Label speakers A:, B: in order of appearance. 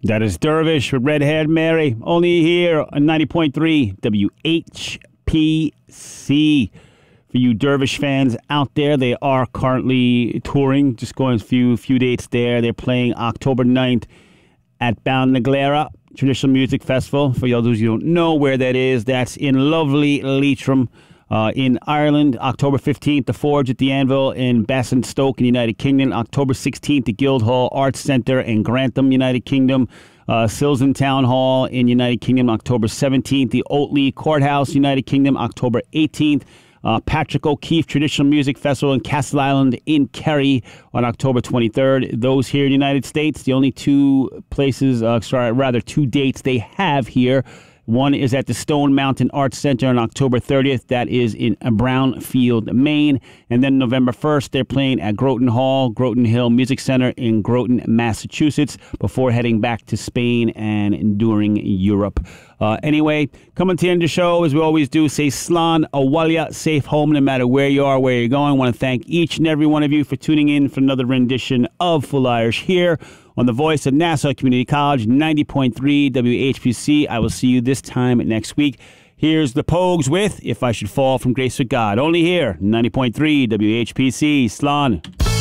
A: That is Dervish with Red Haired Mary, only here on 90.3 WHPC. For you Dervish fans out there, they are currently touring, just going a few dates there. They're playing October 9th at Balnaglera Traditional Music Festival. For those who don't know where that is, that's in lovely Leitrim in Ireland. October 15th, The Forge at the Anvil in Basingstoke in the United Kingdom. October 16th, the Guildhall Arts Centre in Grantham, United Kingdom. Silsden Town Hall in United Kingdom, October 17th. The Otley Courthouse, United Kingdom, October 18th. Patrick O'Keefe Traditional Music Festival in Castle Island in Kerry on October 23rd. Those here in the United States, the only two dates they have here. One is at the Stone Mountain Arts Center on October 30th. That is in Brownfield, Maine. And then November 1st, they're playing at Groton Hall, Groton Hill Music Center in Groton, Massachusetts, before heading back to Spain and enduring Europe. Anyway, coming to the end of the show, as we always do, say Slán Abhaile, safe home no matter where you are, where you're going. I want to thank each and every one of you for tuning in for another rendition of Full Irish here on the voice of Nassau Community College, 90.3 WHPC. I will see you this time next week. Here's the Pogues with If I Should Fall from Grace with God. Only here, 90.3 WHPC. Slán.